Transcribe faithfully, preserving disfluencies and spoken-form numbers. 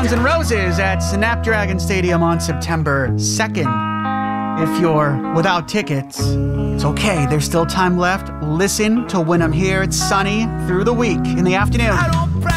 Guns N' Roses at Snapdragon Stadium on September second. If you're without tickets, it's okay. There's still time left. Listen to When I'm Here. It's sunny through the week in the afternoon.